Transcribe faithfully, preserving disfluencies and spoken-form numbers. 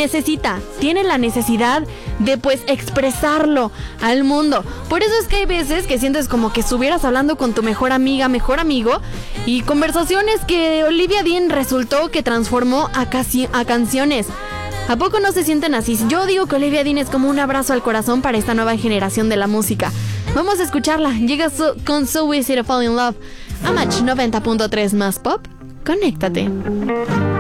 necesita, tiene la necesidad de pues expresarlo al mundo. Por eso es que hay veces que sientes como que estuvieras hablando con tu mejor amiga, mejor amigo, y conversaciones que Olivia Dean resultó que transformó a, casi, a canciones. ¿A poco no se sienten así? Yo digo que Olivia Dean es como un abrazo al corazón para esta nueva generación de la música. Vamos a escucharla. Llega so, con So Easy to Fall in Love. A Match noventa punto tres más pop. Conéctate.